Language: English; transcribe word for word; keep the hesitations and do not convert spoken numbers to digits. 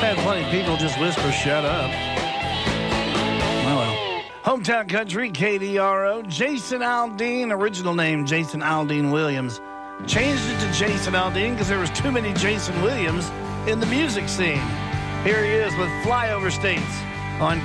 had plenty of people just whisper, shut up. Oh, well. Hometown Country, K D R O. Jason Aldean, original name Jason Aldean Williams. Changed it to Jason Aldean because there was too many Jason Williams in the music scene. Here he is with Flyover States on